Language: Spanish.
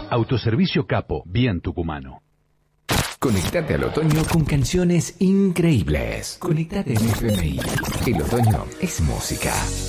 Autoservicio Capo, bien tucumano. Conectate al otoño con canciones increíbles. Conectate en FMI. El otoño es música.